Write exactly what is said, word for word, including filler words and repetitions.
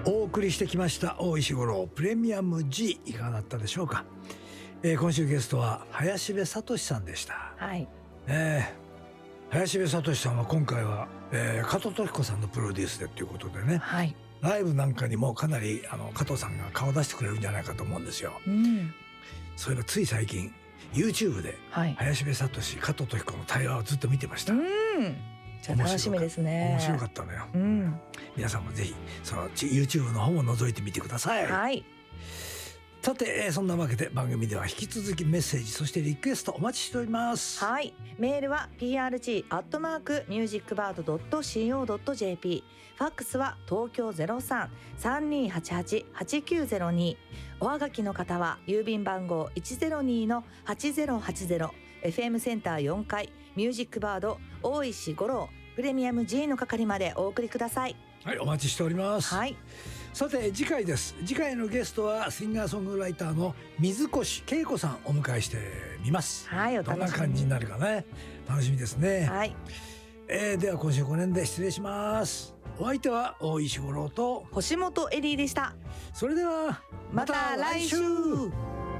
お送りしてきました大石五郎プレミアム G いかがだったでしょうか。えー、今週ゲストは林部聡さんでした。 はい、 えー、林部聡さんは今回は、えー、加藤登紀子さんのプロデュースでということでね、 はい、 ライブなんかにもかなりあの加藤さんが顔出してくれるんじゃないかと思うんですよ、 うん、 そういえばつい最近 YouTube で林部聡、加藤登紀子の対話をずっと見てました。 うん、じゃあ楽しみですね。 面白かったのよ、 うん、 皆さんもぜひその YouTube の方も覗いてみてください。 はい、 さてそんなわけで番組では引き続きメッセージそしてリクエストお待ちしております。 はい、メールは ピーアールジー アットマーク ミュージックバード ドット シーオー ドット ジェーピー、 ファックスは東京 ゼロさん さんにーはちはち はちきゅうゼロに、おはがきの方は郵便番号 いちゼロにー はちゼロはちゼロ、 エフエム センターよんかいミュージックバード大石五郎プレミアム G の係までお送りください。 はい、お待ちしております。 はい、 さて次回です。次回のゲストはシンガーソングライターの水越恵子さんをお迎えしてみます。 はい、お楽しみに。 どんな感じになるかね、楽しみですね。 はい、 えー、では今週この辺で失礼します。お相手は大石五郎と星本エリーでした。 それではまた来週。